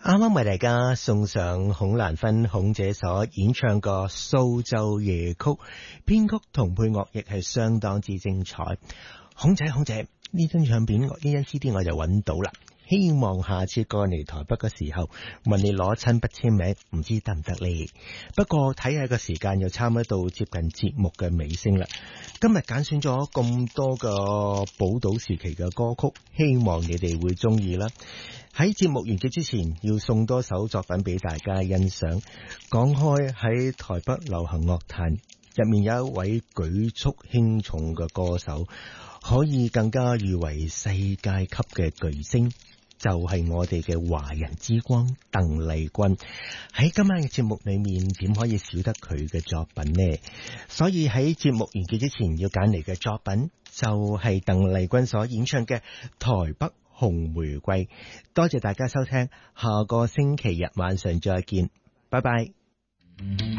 啱啱為大家送上孔蘭芬孔姐所演唱個蘇州夜曲，編曲同配樂亦係相當之精彩。孔姐呢張唱片呢張 CD 我就揾到啦，希望下次過嚟台北嘅時候問你攞親筆簽名，唔知得唔得呢？不過睇下個時間又差唔多到接近節目嘅尾聲啦。今日揀選咗咁多個寶島時期嘅歌曲，希望你哋會中意啦。喺節目完結之前，要送多首作品俾大家欣賞。講開喺台北流行樂壇入面有一位舉足輕重嘅歌手，可以更加譽為世界級嘅巨星，就係我哋嘅華人之光鄧麗君。喺今晚嘅節目裏面，點可以少得佢嘅作品呢？所以喺節目完結之前要揀嚟嘅作品，就係鄧麗君所演唱嘅《台北紅玫瑰》。多謝大家收聽，下個星期日晚上再見，拜拜。